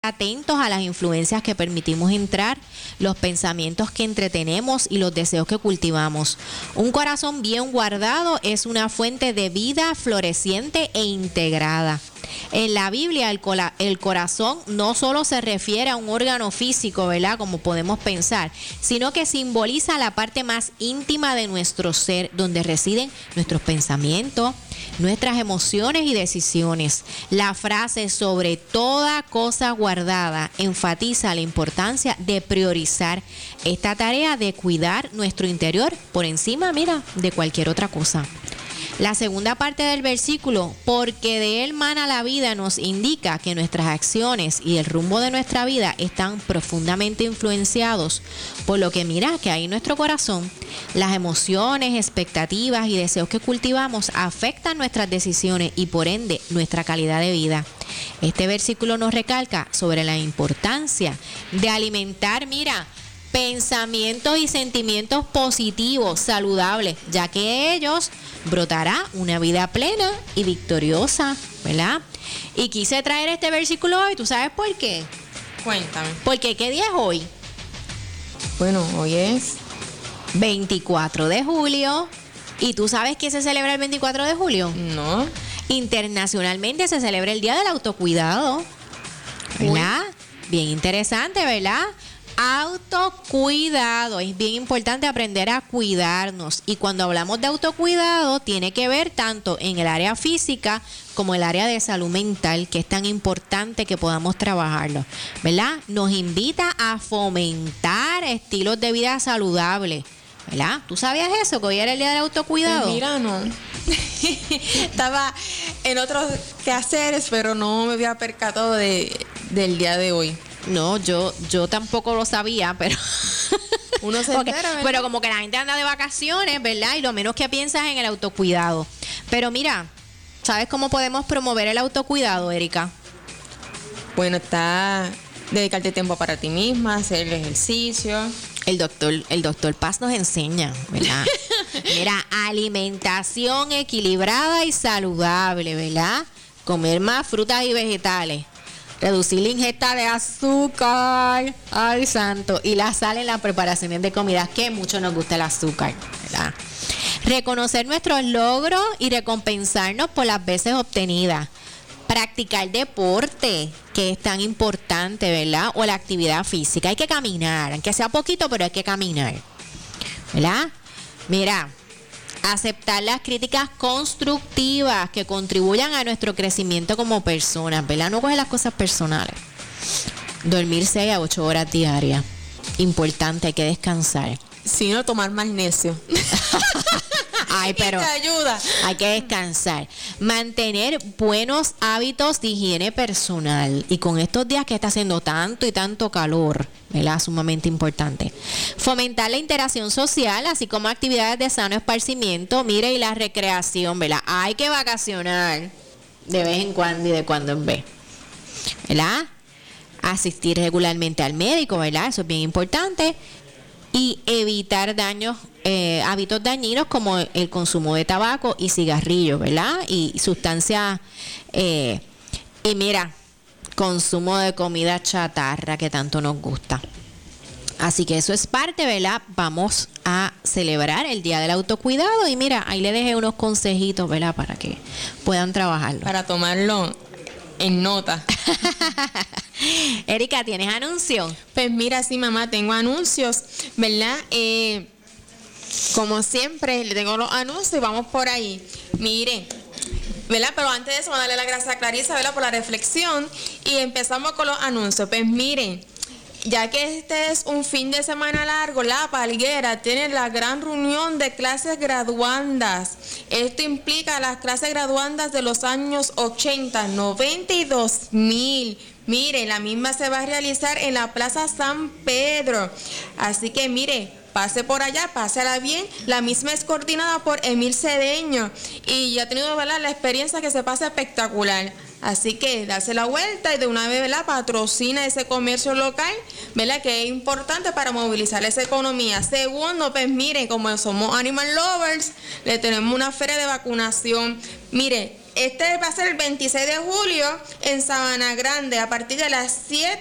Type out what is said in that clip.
atentos a las influencias que permitimos entrar, los pensamientos que entretenemos y los deseos que cultivamos. Un corazón bien guardado es una fuente de vida floreciente e integrada. En la Biblia el corazón no solo se refiere a un órgano físico, ¿verdad?, como podemos pensar, sino que simboliza la parte más íntima de nuestro ser, donde residen nuestros pensamientos, nuestras emociones y decisiones. La frase "sobre toda cosa guardada" enfatiza la importancia de priorizar esta tarea de cuidar nuestro interior por encima, de cualquier otra cosa. La segunda parte del versículo, porque de él mana la vida, nos indica que nuestras acciones y el rumbo de nuestra vida están profundamente influenciados por lo que que hay en nuestro corazón. Las emociones, expectativas y deseos que cultivamos afectan nuestras decisiones y por ende nuestra calidad de vida. Este versículo nos recalca sobre la importancia de alimentar, pensamientos y sentimientos positivos, saludables, ya que de ellos brotará una vida plena y victoriosa, ¿verdad? Y quise traer este versículo hoy, ¿tú sabes por qué? Cuéntame. Porque ¿qué día es hoy? Bueno, hoy es 24 de julio. ¿Y tú sabes qué se celebra el 24 de julio? No. Internacionalmente se celebra el Día del Autocuidado, ¿verdad? Bien interesante, ¿verdad? Autocuidado, es bien importante aprender a cuidarnos, y cuando hablamos de autocuidado tiene que ver tanto en el área física como el área de salud mental, que es tan importante que podamos trabajarlo, ¿verdad? Nos invita a fomentar estilos de vida saludables, ¿verdad? ¿Tú sabías eso, que hoy era el Día del Autocuidado? Pues mira, no. Estaba en otros quehaceres, pero no me había percatado del día de hoy. No, yo tampoco lo sabía, pero uno se entera, ¿verdad? Pero como que la gente anda de vacaciones, ¿verdad? Y lo menos que piensas en el autocuidado. Pero mira, ¿sabes cómo podemos promover el autocuidado, Erika? Bueno, está dedicarte tiempo para ti misma, hacer el ejercicio. El doctor Paz nos enseña, ¿verdad? Mira, alimentación equilibrada y saludable, ¿verdad? Comer más frutas y vegetales. Reducir la ingesta de azúcar, ay santo, y la sal en las preparaciones de comidas, que mucho nos gusta el azúcar, ¿verdad? Reconocer nuestros logros y recompensarnos por las veces obtenidas. Practicar deporte, que es tan importante, ¿verdad? O la actividad física. Hay que caminar, aunque sea poquito, pero hay que caminar, ¿verdad? Mira, aceptar las críticas constructivas que contribuyan a nuestro crecimiento como personas, ¿verdad? No coger las cosas personales. Dormir 6 a 8 horas diarias. Importante, hay que descansar. Si no, tomar magnesio. Ay, pero te ayuda. Hay que descansar. Mantener buenos hábitos de higiene personal. Y con estos días que está haciendo tanto y tanto calor, ¿verdad? Sumamente importante. Fomentar la interacción social, así como actividades de sano esparcimiento. Y la recreación, ¿verdad? Hay que vacacionar de vez en cuando y de cuando en vez, ¿verdad? Asistir regularmente al médico, ¿verdad? Eso es bien importante. Y evitar hábitos dañinos como el consumo de tabaco y cigarrillos, ¿verdad? Y sustancias, consumo de comida chatarra que tanto nos gusta. Así que eso es parte, ¿verdad? Vamos a celebrar el Día del Autocuidado y ahí le dejé unos consejitos, ¿verdad? Para que puedan trabajarlo. Para tomarlo en nota. Erika, ¿tienes anuncios? Pues mira, sí, mamá, tengo anuncios, ¿verdad? Como siempre, le tengo los anuncios y vamos por ahí. Miren, ¿verdad? Pero antes de eso, vamos a darle las gracias a Clarisa, ¿verdad? Por la reflexión. Y empezamos con los anuncios. Pues miren, ya que este es un fin de semana largo, La Palguera tiene la gran reunión de clases graduandas. Esto implica las clases graduandas de los años 80, 90 y 2000. Mire, la misma se va a realizar en la Plaza San Pedro. Así que mire, pase por allá, pásala bien. La misma es coordinada por Emil Cedeño y ya ha tenido, ¿verdad?, la experiencia que se pasa espectacular. Así que darse la vuelta y de una vez, ¿verdad?, patrocina ese comercio local, ¿verdad?, que es importante para movilizar esa economía. Segundo, pues mire, como somos animal lovers, le tenemos una feria de vacunación. Mire, Este va a ser el 26 de julio en Sabana Grande a partir de las 7